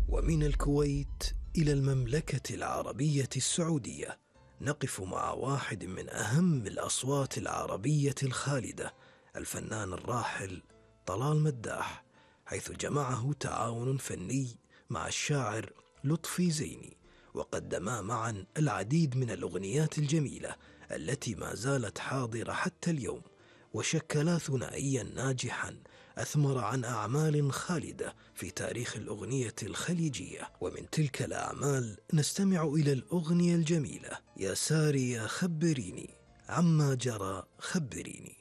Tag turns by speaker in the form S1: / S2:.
S1: ومن الكويت إلى المملكة العربية السعودية نقف مع واحد من أهم الأصوات العربية الخالدة، الفنان الراحل طلال مداح، حيث جمعه تعاون فني مع الشاعر لطفي زيني، وقدما معا العديد من الأغنيات الجميلة التي ما زالت حاضرة حتى اليوم، وشكلا ثنائيا ناجحا أثمر عن أعمال خالدة في تاريخ الأغنية الخليجية. ومن تلك الأعمال نستمع إلى الأغنية الجميلة يا ساري يا خبريني عما جرى خبريني.